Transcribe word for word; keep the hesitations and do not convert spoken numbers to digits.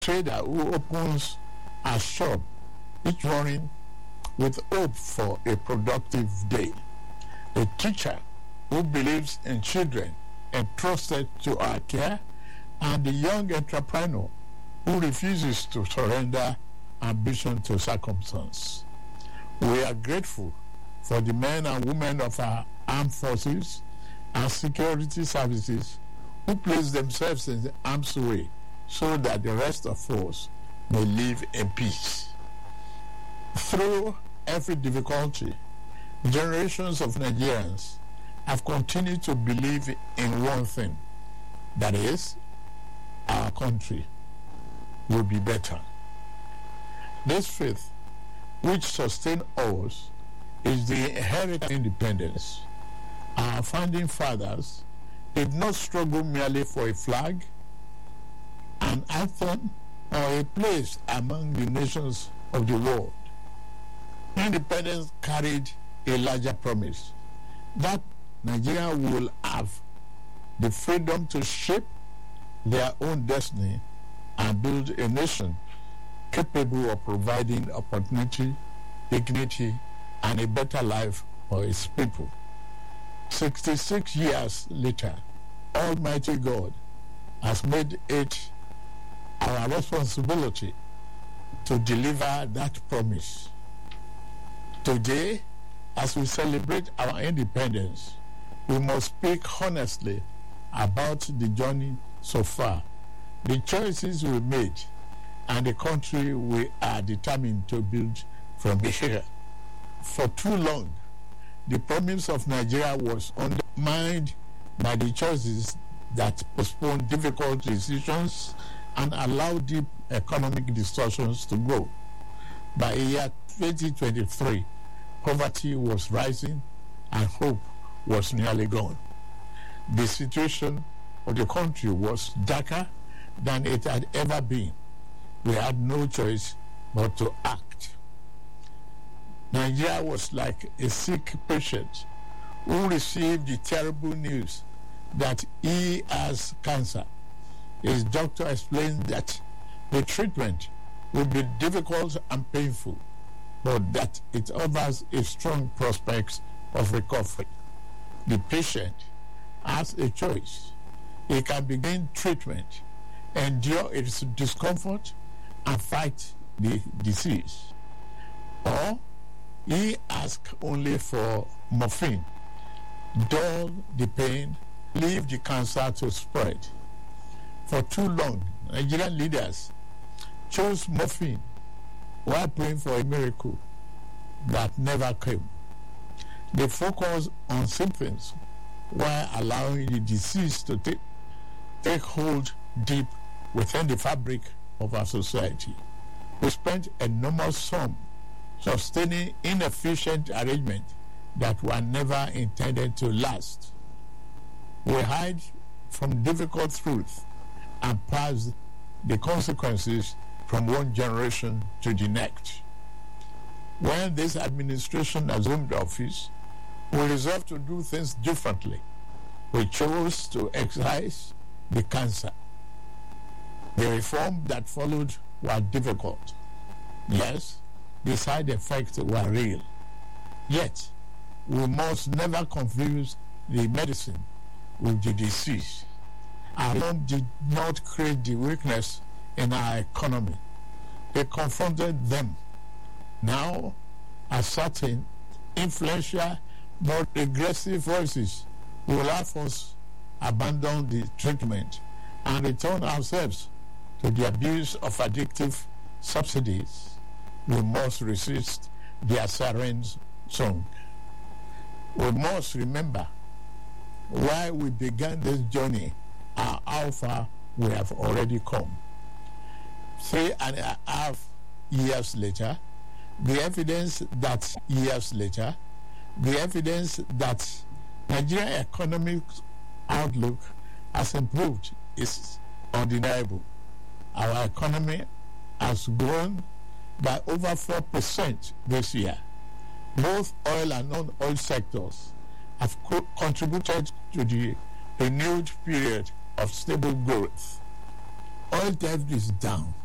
trader who opens a shop each morning with hope for a productive day, a teacher who believes in children entrusted to our care, and the young entrepreneur who refuses to surrender ambition to circumstance. We are grateful for the men and women of our armed forces and security services who place themselves in the arm's way so that the rest of us may live in peace. Through every difficulty, generations of Nigerians have continued to believe in one thing, that is, our country will be better. This faith, which sustains us, is the inherent independence. Our founding fathers did not struggle merely for a flag, an anthem, or a place among the nations of the world. Independence carried a larger promise, that Nigeria will have the freedom to shape their own destiny and build a nation capable of providing opportunity, dignity, and a better life for its people. sixty-six years later, Almighty God has made it our responsibility to deliver that promise. Today, as we celebrate our independence, we must speak honestly about the journey so far, the choices we made, and the country we are determined to build from here. For too long, the promise of Nigeria was undermined by the choices that postponed difficult decisions and allowed deep economic distortions to grow. By the year twenty twenty-three, poverty was rising and hope was nearly gone. The situation of the country was darker than it had ever been. We had no choice but to act. Nigeria was like a sick patient who received the terrible news that he has cancer. His doctor explained that the treatment would be difficult and painful, but that it offers a strong prospect of recovery. The patient has a choice. He can begin treatment, endure its discomfort, and fight the disease. Or he asks only for morphine, dull the pain, leave the cancer to spread. For too long, Nigerian leaders chose morphine while praying for a miracle that never came. They focused on symptoms while allowing the disease to take, take hold deep within the fabric of our society. We spent enormous sums sustaining inefficient arrangements that were never intended to last. We hide from difficult truth and pass the consequences from one generation to the next. When this administration assumed office, we resolved to do things differently. We chose to excise the cancer. The reforms that followed were difficult. Yes, the side effects were real. Yet, we must never confuse the medicine with the disease. Our reform did not create the weakness in our economy. They confronted them. Now, a certain influential but aggressive voices will have us abandon the treatment and return ourselves to the abuse of addictive subsidies. We must resist their siren's song. We must remember why we began this journey and how far we have already come. Three and a half years later, the evidence that years later, the evidence that Nigerian economic outlook has improved is undeniable. Our economy has grown by over four percent this year. Both oil and non-oil sectors have co- contributed to the renewed period of stable growth. Oil debt is down.